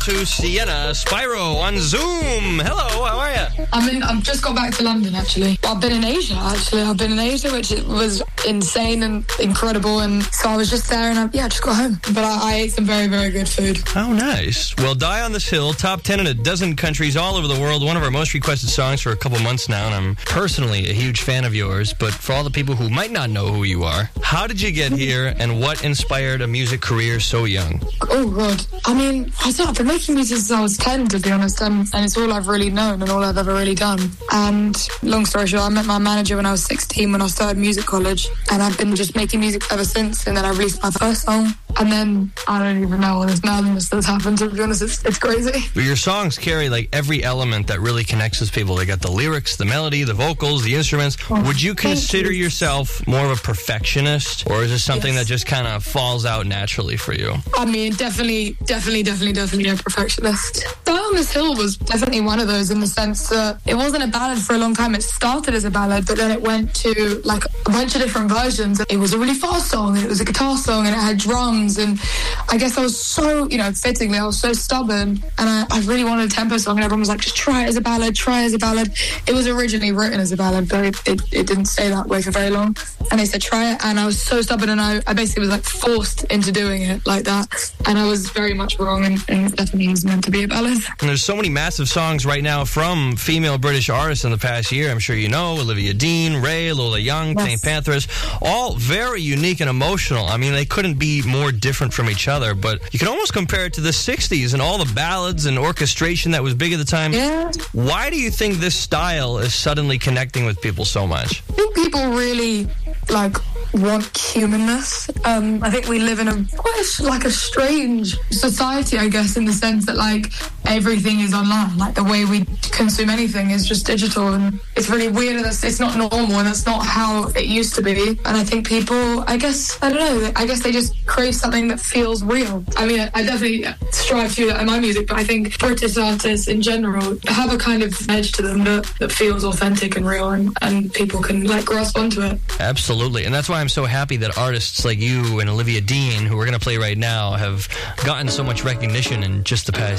To Sienna Spyro on Zoom. Hello, how are you? I've just got back to London, actually. I've been in Asia, which was insane and incredible. And so I was just there and I just got home. But I ate some very, very good food. Oh, nice. Well, Die on This Hill, top 10 in a dozen countries all over the world. One of our most requested songs for a couple months now. And I'm personally a huge fan of yours. But for all the people who might not know who you are, how did you get here and what inspired a music career so young? Oh, God. I mean, I've been making music since I was 10, to be honest, and it's all I've really known and all I've ever really done. And long story short, I met my manager when I was 16 when I started music college, and I've been just making music ever since. And then I released my first song, and then I don't even know all this madness that's happened, to be honest. It's crazy. But your songs carry like every element that really connects with people. They got the lyrics, the melody, the vocals, the instruments. Would you consider yourself more of a perfectionist, or is this something that just kind of falls out naturally for you? I mean, definitely a perfectionist. Die on This Hill was definitely one of those, in the sense that it wasn't a ballad for a long time. It started as a ballad, but then it went to like a bunch of different versions. It was a really fast song, and it was a guitar song, and it had drums. And I guess I was so, fittingly, I was so stubborn, and I really wanted a tempo song, and everyone was like, just try it as a ballad, It was originally written as a ballad, but it didn't stay that way for very long. And they said, try it, and I was so stubborn, and I basically was like forced into doing it like that. And I was very much wrong, and it definitely was meant to be a ballad. And there's so many massive songs right now from female British artists in the past year. I'm sure you know Olivia Dean, Ray, Lola Young, Yes. Pink Panthers, all very unique and emotional. I mean, they couldn't be more different from each other, but you can almost compare it to the 60s and all the ballads and orchestration that was big at the time. Yeah. Why do you think this style is suddenly connecting with people so much? I think people really want humanness. I think we live in a strange society, I guess, in the sense that everything is online. The way we consume anything is just digital, and it's really weird, and it's not normal, and that's not how it used to be. And I think people, I don't know, they just crave something that feels real. I mean, I definitely strive to do that in my music, but I think British artists in general have a kind of edge to them that feels authentic and real, and people can grasp onto it. Absolutely, and that's why I'm so happy that artists like you and Olivia Dean, who we're going to play right now, have gotten so much recognition in just the past